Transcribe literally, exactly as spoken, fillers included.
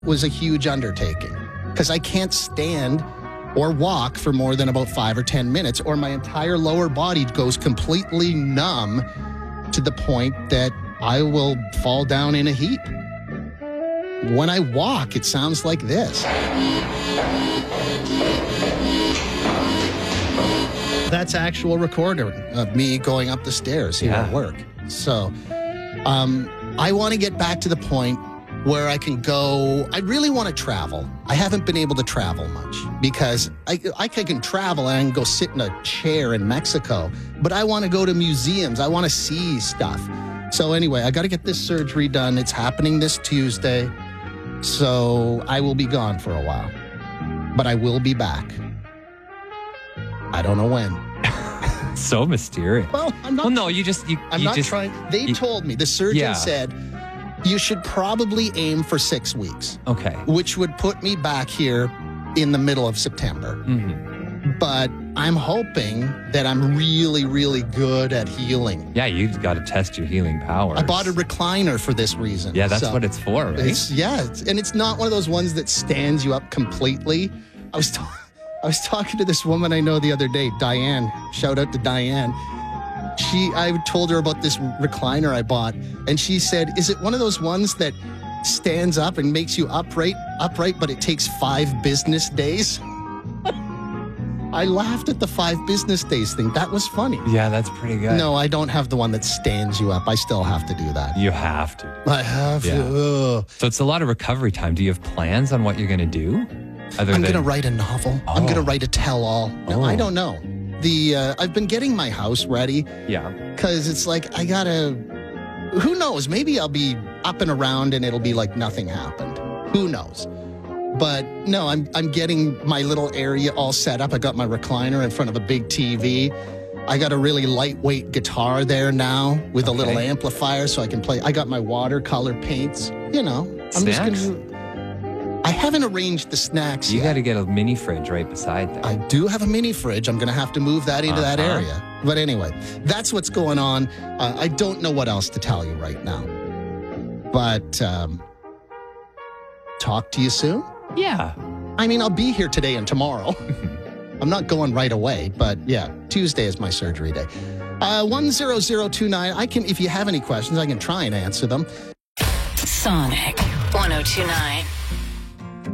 was a huge undertaking because I can't stand or walk for more than about five or ten minutes, or my entire lower body goes completely numb to the point that I will fall down in a heap. When I walk, it sounds like this. That's actual recording of me going up the stairs here Yeah. at work. So um, I want to get back to the point where I can go. I really want to travel. I haven't been able to travel much because I, I can travel and I can go sit in a chair in Mexico, but I want to go to museums. I want to see stuff. So anyway, I got to get this surgery done. It's happening this Tuesday. So I will be gone for a while, but I will be back. I don't know when. So mysterious. Well, I'm not. Well, no, you just... You, I'm you not just, trying. They you, told me, the surgeon Yeah. said, you should probably aim for six weeks, Okay. which would put me back here in the middle of September. Mm-hmm. But I'm hoping that I'm really, really good at healing. Yeah, you got to test your healing powers. I bought a recliner for this reason. Yeah, that's so what it's for, right? It's, yeah, it's, and it's not one of those ones that stands you up completely. I was, ta- I was talking to this woman I know the other day, Diane. Shout out to Diane. She, I told her about this recliner I bought, and she said, "Is it one of those ones that stands up and makes you upright, upright, but it takes five business days?" I laughed at the five business days thing. That was funny. Yeah, that's pretty good. No, I don't have the one that stands you up. I still have to do that. You have to. I have Yeah. to. Ugh. So it's a lot of recovery time. Do you have plans on what you're going to do? Other I'm than... going to write a novel. I'm going to Oh. write a tell-all. No, Oh. I don't know. The uh, I've been getting my house ready Yeah. because it's like I gotta. Who knows? Maybe I'll be up and around and it'll be like nothing happened. Who knows? But no, I'm I'm getting my little area all set up. I got my recliner in front of a big T V. I got a really lightweight guitar there now with a little Okay. amplifier so I can play. I got my watercolor paints. You know, I'm Snacks? just gonna. I haven't arranged the snacks You yet. got to get a mini fridge right beside there. I do have a mini fridge. I'm going to have to move that into that Uh-huh. area. But anyway, that's what's going on. Uh, I don't know what else to tell you right now. But um, talk to you soon. Yeah. I mean, I'll be here today and tomorrow. I'm not going right away, but yeah, Tuesday is my surgery day. Uh, one zero zero two nine. I can, if you have any questions, I can try and answer them. Sonic one oh two nine.